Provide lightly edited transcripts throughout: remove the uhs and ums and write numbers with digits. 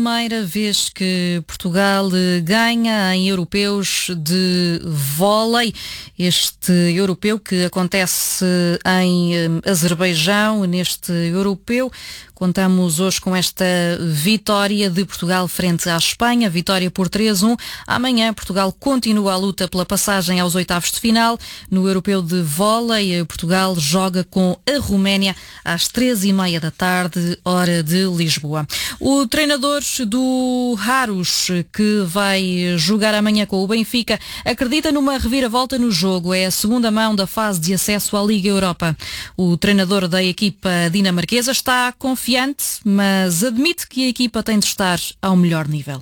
primeira vez que Portugal ganha em europeus de vôlei. Este europeu que acontece em Azerbaijão, neste europeu. Contamos hoje com esta vitória de Portugal frente à Espanha, vitória por 3-1. Amanhã Portugal continua a luta pela passagem aos oitavos de final. No europeu de vôlei, Portugal joga com a Roménia às 13h30 da tarde, hora de Lisboa. O treinador do Raros, que vai jogar amanhã com o Benfica, acredita numa reviravolta no jogo. É a segunda mão da fase de acesso à Liga Europa. O treinador da equipa dinamarquesa está confiante, mas admite que a equipa tem de estar ao melhor nível.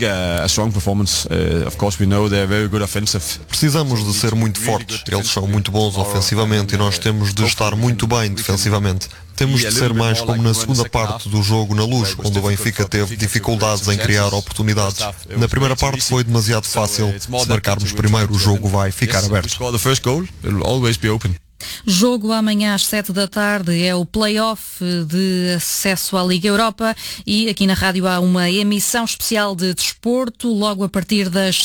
Precisamos de ser muito fortes. Eles são muito bons ofensivamente e nós temos de estar muito bem defensivamente. Temos de ser mais como na segunda parte do jogo na Luz, onde o Benfica teve dificuldades em criar oportunidades. Na primeira parte foi demasiado fácil. Se marcarmos primeiro, o jogo vai ficar aberto. Jogo amanhã às 7 da tarde, é o play-off de acesso à Liga Europa e aqui na rádio há uma emissão especial de desporto logo a partir das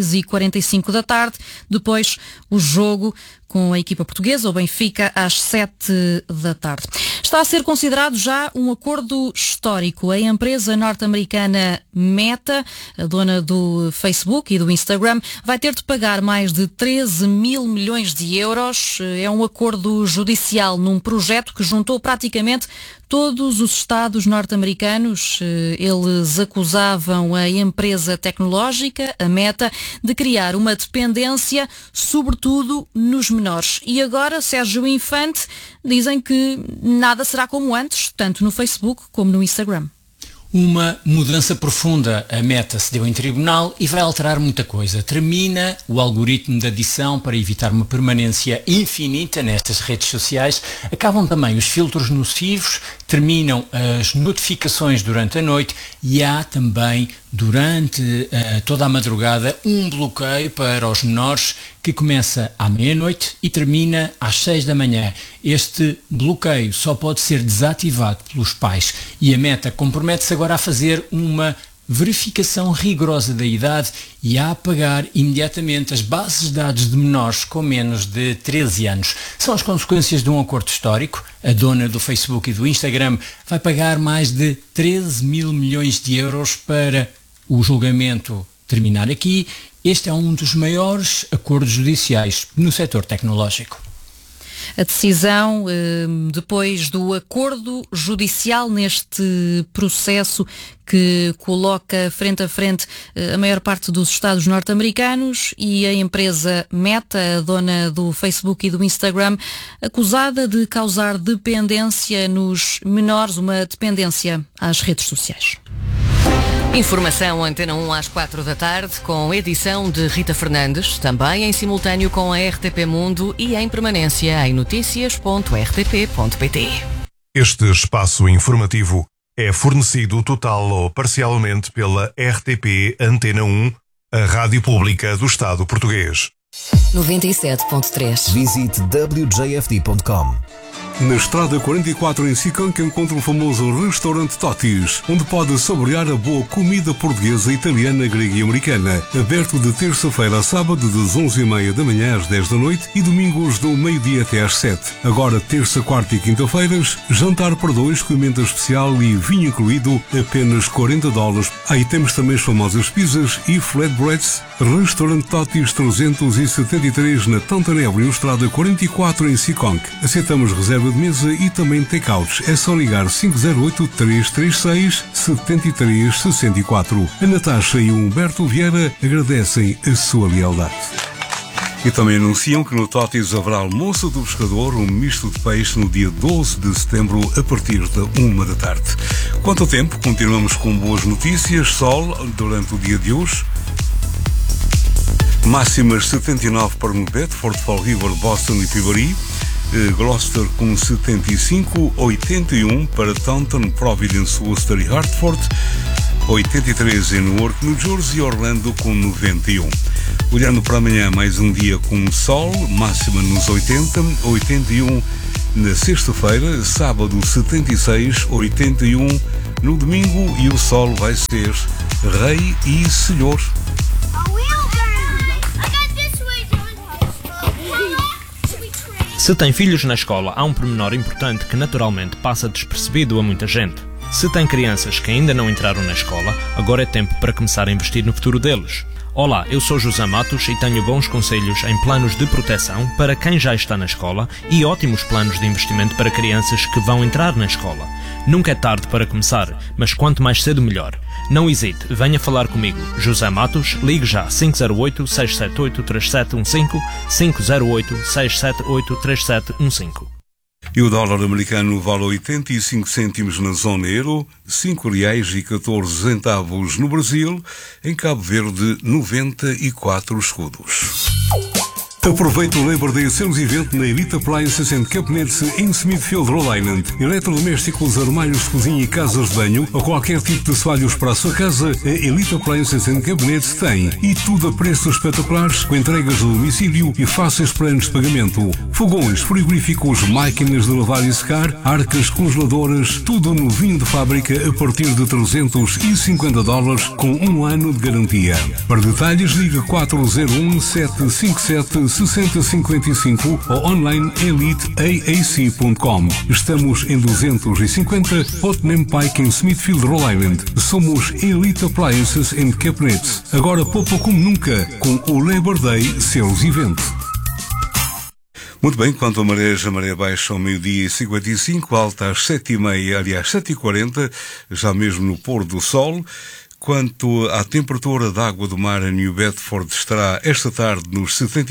6h45 da tarde. Depois o jogo com a equipa portuguesa, o Benfica, às 7 da tarde. Está a ser considerado já um acordo histórico. A empresa norte-americana Meta, a dona do Facebook e do Instagram, vai ter de pagar mais de 13 mil milhões de euros. É um acordo judicial num projeto que juntou praticamente todos os Estados norte-americanos. Eles acusavam a empresa tecnológica, a Meta, de criar uma dependência, sobretudo nos menores. E agora, Sérgio Infante, dizem que nada será como antes, tanto no Facebook como no Instagram. Uma mudança profunda. A Meta se deu em tribunal e vai alterar muita coisa. Termina o algoritmo de adição para evitar uma permanência infinita nestas redes sociais. Acabam também os filtros nocivos, terminam as notificações durante a noite e há também, durante toda a madrugada, um bloqueio para os menores que começa à meia-noite e termina às 6 da manhã. Este bloqueio só pode ser desativado pelos pais e a Meta compromete-se agora a fazer uma verificação rigorosa da idade e a apagar imediatamente as bases de dados de menores com menos de 13 anos. São as consequências de um acordo histórico. A dona do Facebook e do Instagram vai pagar mais de 13 mil milhões de euros para o julgamento terminar aqui. Este é um dos maiores acordos judiciais no setor tecnológico. A decisão, depois do acordo judicial neste processo que coloca frente a frente a maior parte dos Estados norte-americanos e a empresa Meta, a dona do Facebook e do Instagram, acusada de causar dependência nos menores, uma dependência às redes sociais. Informação Antena 1 às 4 da tarde, com edição de Rita Fernandes, também em simultâneo com a RTP Mundo e em permanência em noticias.rtp.pt. Este espaço informativo é fornecido total ou parcialmente pela RTP Antena 1, a rádio pública do Estado português. 97.3. Visite wjfd.com. Na Estrada 44 em Sicanca encontra o famoso restaurante Totis, onde pode saborear a boa comida portuguesa, italiana, grega e americana. Aberto de terça-feira a sábado das 11h30 da manhã às 10 da noite e domingos do meio-dia até às 7. Agora terça, quarta e quinta-feiras, jantar para dois com emenda especial e vinho incluído, apenas $40. Aí temos também as famosas pizzas e flatbreads. Restaurante Totis 373 na Tantana Avenue, Estrada 44 em Sicanca. Aceitamos reserva de mesa e também take-outs. É só ligar 508-336-7364. A Natasha e o Humberto Vieira agradecem a sua lealdade. E também anunciam que no Totis haverá almoço do pescador, um misto de peixe no dia 12 de setembro a partir da 1 da tarde. Quanto ao tempo, continuamos com boas notícias. Sol durante o dia de hoje. Máximas 79 para Bedford, Fall River, Boston e Peabody. Gloucester com 75, 81 para Taunton, Providence, Worcester e Hartford, 83 em Newark, New Jersey e Orlando com 91. Olhando para amanhã, mais um dia com sol, máxima nos 80, 81 na sexta-feira, sábado 76, 81 No domingo e o sol vai ser rei e senhor. Se tem filhos na escola, há um pormenor importante que naturalmente passa despercebido a muita gente. Se tem crianças que ainda não entraram na escola, agora é tempo para começar a investir no futuro deles. Olá, eu sou José Matos e tenho bons conselhos em planos de proteção para quem já está na escola e ótimos planos de investimento para crianças que vão entrar na escola. Nunca é tarde para começar, mas quanto mais cedo melhor. Não hesite, venha falar comigo. José Matos, ligue já 508-678-3715, 508-678-3715. E o dólar americano vale 85 cêntimos na zona euro, R$5,14 no Brasil, em Cabo Verde 94 escudos. Aproveite o Labor Day Sales Event na Elite Appliances and Cabinets em Smithfield, Rhode Island. Eletrodomésticos, armários de cozinha e casas de banho ou qualquer tipo de assoalhos para a sua casa, a Elite Appliances and Cabinets tem. E tudo a preços espetaculares, com entregas no domicílio e fáceis planos de pagamento. Fogões, frigoríficos, máquinas de lavar e secar, arcas congeladoras, tudo novinho de fábrica a partir de $350 com 1 ano de garantia. Para detalhes, ligue 401-757-6055 ou online eliteaac.com. Estamos em 250 Putnam Pike em Smithfield, Rhode Island. Somos Elite Appliances and Cabinets. Agora poupa como nunca com o Labor Day Sales Event. Muito bem, quanto a maré baixa ao 12h55, alta às 7h30, aliás 7h40, já mesmo no pôr do sol. Quanto à temperatura da água do mar, a New Bedford estará esta tarde nos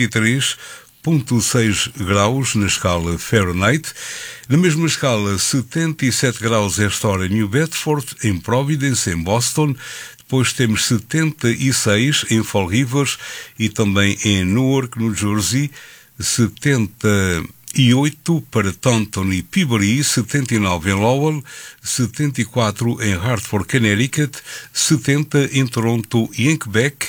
73,6 graus na escala Fahrenheit. Na mesma escala, 77 graus esta hora em New Bedford, em Providence, em Boston. Depois temos 76 em Fall River e também em Newark, New Jersey, 78 para Taunton e Peabody, 79 em Lowell, 74 em Hartford, Connecticut, 70 em Toronto e em Quebec,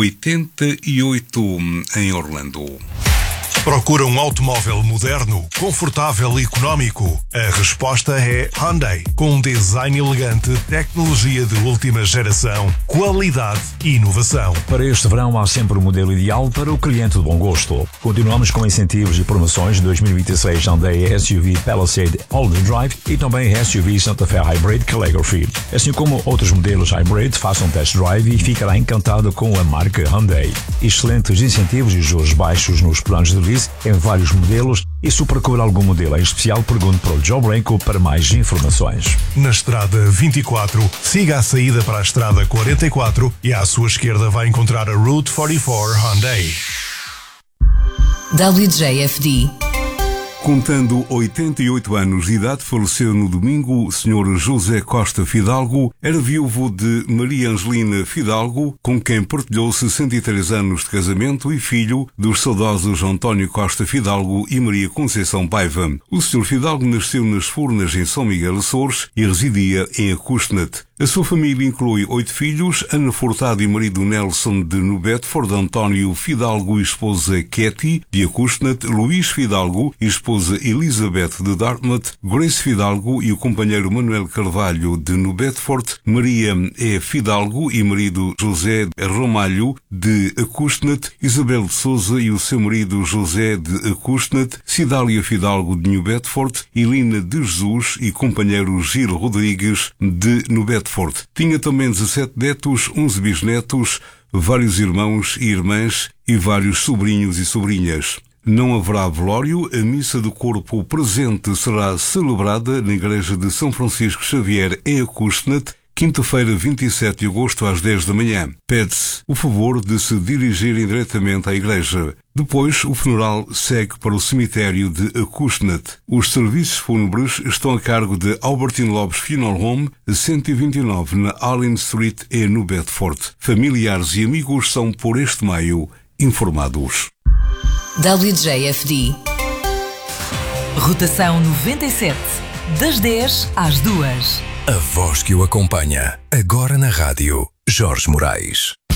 88 em Orlando. Procura um automóvel moderno, confortável e económico? A resposta é Hyundai. Com um design elegante, tecnologia de última geração, qualidade e inovação. Para este verão há sempre um modelo ideal para o cliente de bom gosto. Continuamos com incentivos e promoções de 2026 Hyundai SUV Palisade All-Wheel Drive e também SUV Santa Fe Hybrid Calligraphy. Assim como outros modelos Hybrid, faça um test drive e ficará encantado com a marca Hyundai. Excelentes incentivos e juros baixos nos planos de lease em vários modelos e se procura algum modelo em especial, pergunte para o Joe Branco para mais informações. Na estrada 24, siga a saída para a estrada 44 e à sua esquerda vai encontrar a Route 44 Hyundai. WJFD. Contando 88 anos de idade, faleceu no domingo o Sr. José Costa Fidalgo. Era viúvo de Maria Angelina Fidalgo, com quem partilhou 63 anos de casamento e filho dos saudosos António Costa Fidalgo e Maria Conceição Paiva. O Sr. Fidalgo nasceu nas Furnas, em São Miguel Açores, e residia em Acushnet. A sua família inclui 8 filhos: Ana Furtado e marido Nelson de New Bedford, António Fidalgo e esposa Katy de Acushnet, Luís Fidalgo e esposa Elizabeth de Dartmouth, Grace Fidalgo e o companheiro Manuel Carvalho de New Bedford, Maria E. Fidalgo e marido José Ramalho de Acushnet, Isabel de Souza e o seu marido José de Acushnet, Cidália Fidalgo de New Bedford, Helena de Jesus e companheiro Gil Rodrigues de New Bedford. Tinha também 17 netos, 11 bisnetos, vários irmãos e irmãs e vários sobrinhos e sobrinhas. Não haverá velório, a missa do corpo presente será celebrada na igreja de São Francisco Xavier em Acushnet, quinta-feira, 27 de agosto, às 10 da manhã. Pede-se o favor de se dirigirem diretamente à igreja. Depois, o funeral segue para o cemitério de Acushnet. Os serviços fúnebres estão a cargo de Albertine Lopes Funeral Home, 129 na Allen Street, em New Bedford. Familiares e amigos são, por este meio, informados. WJFD. Rotação 97. Das 10 às 2. A voz que o acompanha. Agora na rádio, Jorge Moraes.